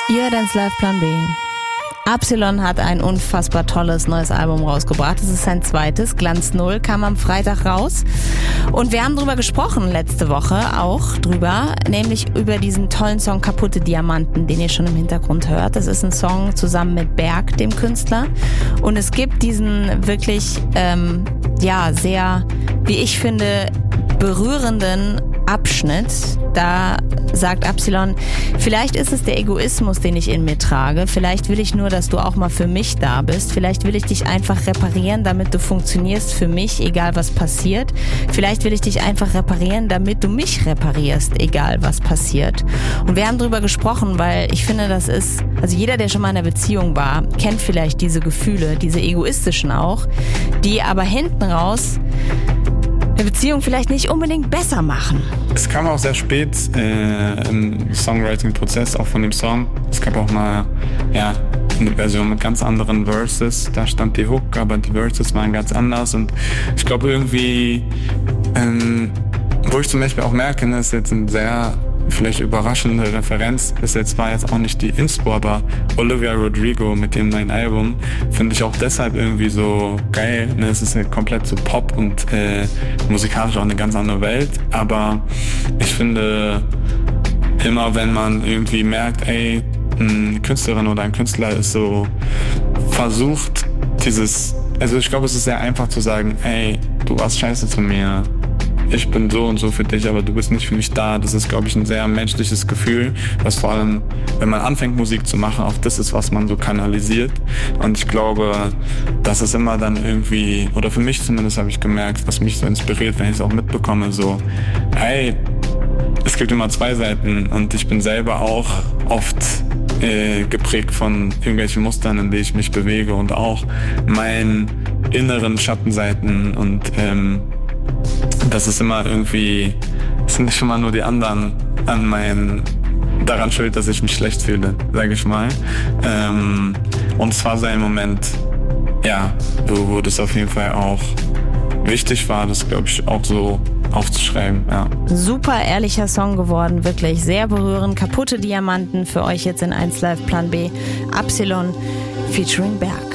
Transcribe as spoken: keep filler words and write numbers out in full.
Ihr hört eins Live Plan B. Absilon hat ein unfassbar tolles neues Album rausgebracht. Es ist sein zweites, Glanz Null, kam am Freitag raus. Und wir haben drüber gesprochen letzte Woche auch drüber, nämlich über diesen tollen Song Kaputte Diamanten, den ihr schon im Hintergrund hört. Das ist ein Song zusammen mit Berg, dem Künstler. Und es gibt diesen wirklich, ähm, ja, sehr, wie ich finde, berührenden Abschnitt. Da sagt Absilon, vielleicht ist es der Egoismus, den ich in mir trage. Vielleicht will ich nur, dass du auch mal für mich da bist. Vielleicht will ich dich einfach reparieren, damit du funktionierst für mich, egal was passiert. Vielleicht will ich dich einfach reparieren, damit du mich reparierst, egal was passiert. Und wir haben drüber gesprochen, weil ich finde, das ist, also jeder, der schon mal in einer Beziehung war, kennt vielleicht diese Gefühle, diese egoistischen auch, die aber hinten raus eine Beziehung vielleicht nicht unbedingt besser machen. Es kam auch sehr spät äh, im Songwriting-Prozess, auch von dem Song. Es gab auch mal ja, eine Version mit ganz anderen Verses. Da stand die Hook, aber die Verses waren ganz anders. Und ich glaube irgendwie, ähm, wo ich zum Beispiel auch merke, das ist jetzt ein sehr vielleicht überraschende Referenz, ist jetzt zwar jetzt auch nicht die Inspo, aber Olivia Rodrigo mit dem neuen Album finde ich auch deshalb irgendwie so geil. Ne? Es ist ja komplett so Pop und äh, musikalisch auch eine ganz andere Welt, aber ich finde immer, wenn man irgendwie merkt, ey, eine Künstlerin oder ein Künstler ist so versucht, dieses, also ich glaube, es ist sehr einfach zu sagen, ey, du warst scheiße zu mir, ich bin so und so für dich, aber du bist nicht für mich da. Das ist, glaube ich, ein sehr menschliches Gefühl, was vor allem, wenn man anfängt, Musik zu machen, auch das ist, was man so kanalisiert. Und ich glaube, das ist immer dann irgendwie, oder für mich zumindest habe ich gemerkt, was mich so inspiriert, wenn ich es auch mitbekomme, so, hey, es gibt immer zwei Seiten und ich bin selber auch oft äh, geprägt von irgendwelchen Mustern, in denen ich mich bewege und auch meinen inneren Schattenseiten und ähm, das ist immer irgendwie, es sind nicht immer nur die anderen an meinen, daran schuld, dass ich mich schlecht fühle, sage ich mal. Ähm, und es war so ein Moment, ja, wo, wo das auf jeden Fall auch wichtig war, das glaube ich auch so aufzuschreiben, ja. Super ehrlicher Song geworden, wirklich sehr berührend. Kaputte Diamanten für euch jetzt in eins Live Plan B. Absilon featuring Berg.